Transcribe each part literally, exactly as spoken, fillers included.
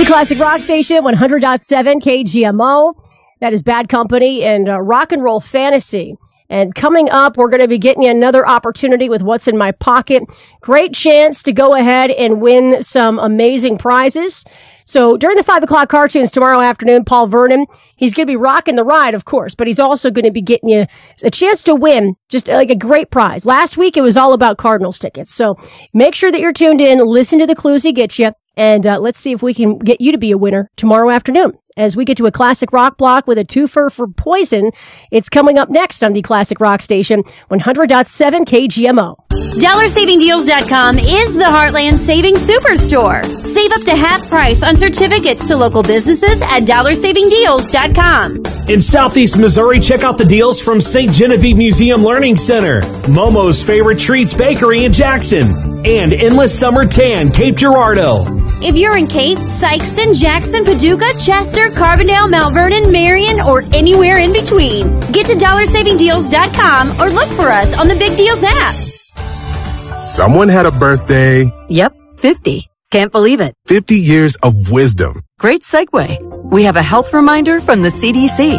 The Classic Rock Station, one hundred point seven K G M O. That is Bad Company and uh, Rock and Roll Fantasy. And coming up, we're going to be getting you another opportunity with What's in My Pocket. Great chance to go ahead and win some amazing prizes. So during the five o'clock cartoons tomorrow afternoon, Paul Vernon, he's going to be rocking the ride, of course, but he's also going to be getting you a chance to win just like a great prize. Last week, it was all about Cardinals tickets. So make sure that you're tuned in, listen to the clues he gets you, and uh, let's see if we can get you to be a winner tomorrow afternoon. As we get to a classic rock block with a twofer for Poison, it's coming up next on the Classic Rock Station, one hundred point seven K G M O. Dollar Saving Deals dot com is the Heartland Savings Superstore. Save up to half price on certificates to local businesses at Dollar Saving Deals dot com. In Southeast Missouri, check out the deals from Saint Genevieve Museum Learning Center, Momo's Favorite Treats Bakery in Jackson, and Endless Summer Tan, Cape Girardeau. If you're in Cape, Sykeston, Jackson, Paducah, Chester, Carbondale, Mount Vernon, Marion, or anywhere in between, get to Dollar Saving Deals dot com or look for us on the Big Deals app. Someone had a birthday. Yep, fifty. Can't believe it. fifty years of wisdom. Great segue. We have a health reminder from the C D C.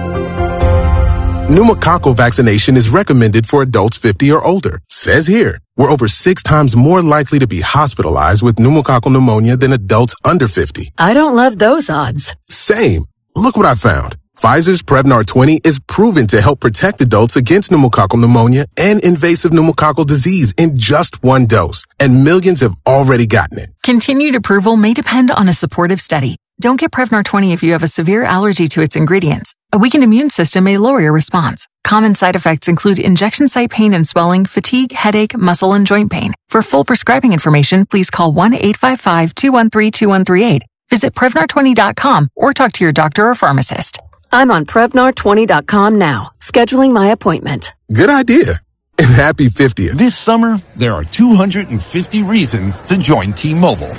Pneumococcal vaccination is recommended for adults fifty or older. Says here, we're over six times more likely to be hospitalized with pneumococcal pneumonia than adults under fifty. I don't love those odds. Same. Look what I found. Pfizer's Prevnar twenty is proven to help protect adults against pneumococcal pneumonia and invasive pneumococcal disease in just one dose. And millions have already gotten it. Continued approval may depend on a supportive study. Don't get Prevnar twenty if you have a severe allergy to its ingredients. A weakened immune system may lower your response. Common side effects include injection site pain and swelling, fatigue, headache, muscle, and joint pain. For full prescribing information, please call one eight five five, two one three, two one three eight. Visit Prevnar twenty dot com or talk to your doctor or pharmacist. I'm on Prevnar twenty dot com now, scheduling my appointment. Good idea. And happy fiftieth. This summer, there are two hundred fifty reasons to join T-Mobile.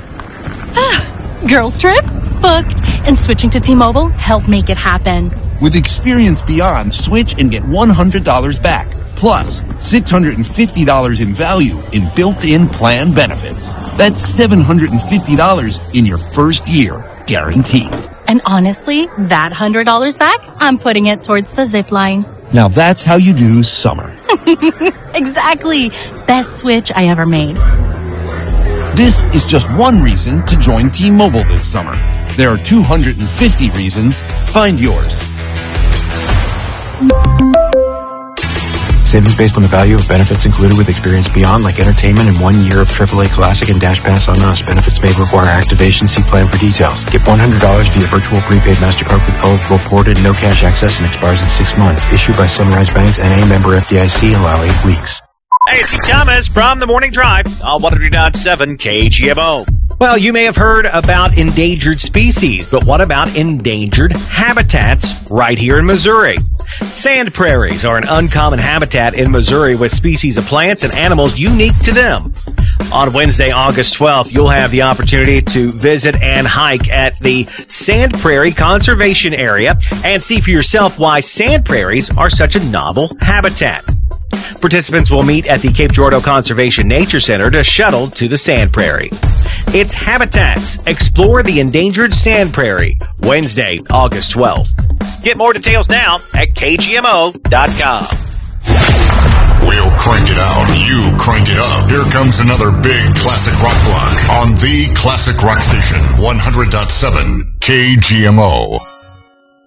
Girls trip? Booked. And switching to T-Mobile helped make it happen. With Experience Beyond, switch and get one hundred dollars back. Plus, six hundred fifty dollars in value in built-in plan benefits. That's seven hundred fifty dollars in your first year, guaranteed. And honestly, that one hundred dollars back, I'm putting it towards the zip line. Now that's how you do summer. Exactly. Best switch I ever made. This is just one reason to join T-Mobile this summer. There are two hundred fifty reasons. Find yours. Savings based on the value of benefits included with Experience Beyond, like entertainment and one year of triple A Classic and Dash Pass on us. Benefits may require activation. See plan for details. Get one hundred dollars via virtual prepaid MasterCard with eligible ported, no cash access, and expires in six months. Issued by Sunrise Banks and a member F D I C. Allow eight weeks. Hey, it's E. Thomas from the Morning Drive on one hundred point seven K G M O. Well, you may have heard about endangered species, but what about endangered habitats right here in Missouri? Sand prairies are an uncommon habitat in Missouri with species of plants and animals unique to them. On Wednesday, August twelfth, you'll have the opportunity to visit and hike at the Sand Prairie Conservation Area and see for yourself why sand prairies are such a novel habitat. Participants will meet at the Cape Girardeau Conservation Nature Center to shuttle to the Sand Prairie. It's Habitats. Explore the endangered sand prairie. Wednesday, August twelfth. Get more details now at K G M O dot com. We'll crank it out. You crank it up. Here comes another big classic rock block on the Classic Rock Station, one hundred point seven K G M O.